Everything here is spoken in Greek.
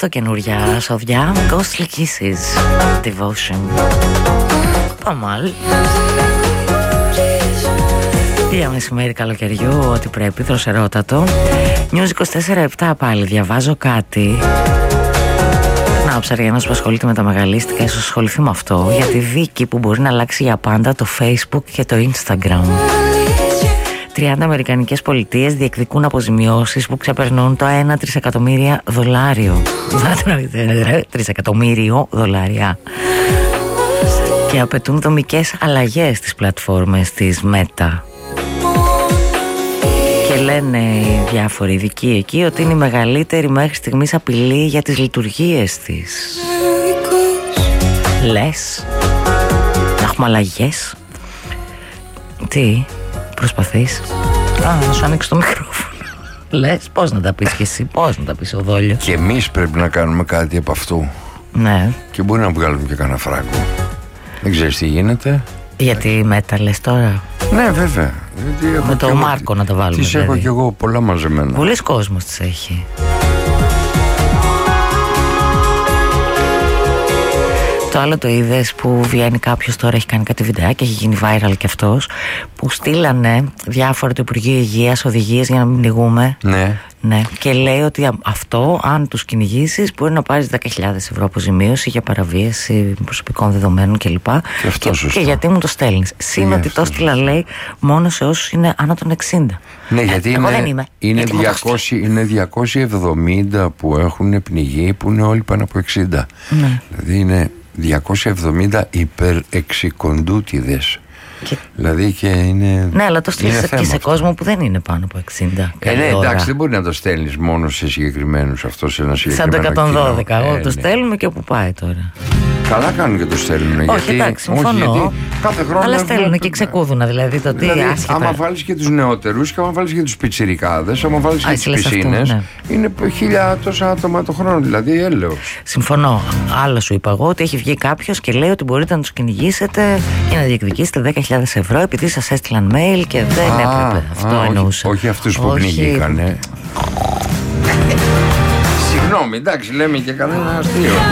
αυτό καινούρια σοδιά. Ghostly Kisses, Devotion. Παμάλ. Για μεσημέρι καλοκαιριού, ό,τι πρέπει, δροσερότατο. News 24-7 πάλι, διαβάζω κάτι. Να, ο Ψαριανός που ασχολείται με τα μεγαλίστικα ίσως ασχοληθεί με αυτό, για τη δίκη που μπορεί να αλλάξει για πάντα το Facebook και το Instagram. 30 αμερικανικές πολιτείες διεκδικούν αποζημιώσεις που ξεπερνούν το 1 τρισεκατομμύριο δολάριο. Τρισεκατομμύριο δολάρια. Και απαιτούν δομικές αλλαγές στις πλατφόρμες της Meta. Και λένε οι διάφοροι ειδικοί εκεί ότι είναι η μεγαλύτερη μέχρι στιγμής απειλή για τις λειτουργίες της. Λες να έχουμε αλλαγές? Τι προσπαθείς? Να σου ανοίξω το μικρόφωνο. Λες πώς να τα πεις και εσύ, πώς να τα πεις ο Δόλιο? Και εμείς πρέπει να κάνουμε κάτι από αυτού. Ναι. Και μπορεί να βγάλουμε και κανένα φράγκο. Δεν ξέρεις τι γίνεται. Γιατί Meta λες τώρα? Ναι, βέβαια. Με το Μάρκο να τα βάλουμε. Τις έχω κι εγώ πολλά μαζεμένα. Πολλοί κόσμος τις έχει. Το άλλο το είδες που βγαίνει κάποιος τώρα, έχει κάνει κάτι βιντεάκι, έχει γίνει viral κι αυτός, που στείλανε διάφορα το Υπουργείο Υγείας οδηγίες για να μην πνιγούμε. Ναι. Ναι. Και λέει ότι αυτό, αν τους κυνηγήσεις, μπορεί να πάρεις 10.000 ευρώ αποζημίωση για παραβίαση προσωπικών δεδομένων κλπ. Και γιατί μου το στέλνεις? Σύν ότι το στείλα, λέει, μόνο σε όσους είναι άνω των 60. Ναι, γιατί είναι 270 που έχουν πνιγεί, που είναι όλοι πάνω από 60. Ναι. Δηλαδή είναι 270 υπερεξικοντούτιδες. Δηλαδή και είναι. Ναι, αλλά το στείλεις και σε κόσμο που δεν είναι πάνω από 60. Ναι, εντάξει, δεν μπορεί να το στέλνεις μόνο σε συγκεκριμένους, αυτό σε ένα συγκεκριμένο. Σαν το 112. Εγώ το στέλνουμε και όπου πάει τώρα. Καλά κάνουν και το στέλνουν. Όχι, εντάξει, συμφωνώ. Κάθε χρόνο. Αλλά στέλνουν και ξεκούδουνα, δηλαδή το τι άσχετα. Άμα βάλεις και τους νεότερους και άμα βάλεις και τους πιτσιρικάδες, άμα βάλεις και τις πισίνες, ναι. Είναι 1.000 τόσα άτομα το χρόνο, δηλαδή έλεος. Συμφωνώ. Άλλο σου είπα εγώ ότι έχει βγει κάποιος και λέει ότι μπορείτε να τους κυνηγήσετε και να διεκδικήσετε 10.000 ευρώ επειδή σας έστειλαν mail και δεν έπρεπε. Αυτό εννοούσα. Όχι αυτούς που πνιγήκανε. Συγγνώμη, εντάξει, λέμε και κανένα αστείο.